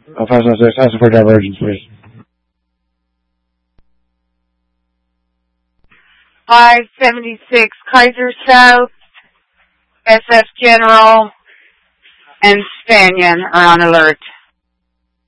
576, ask for divergence, please. 576 Kaiser South, SF General, and Spanion are on alert.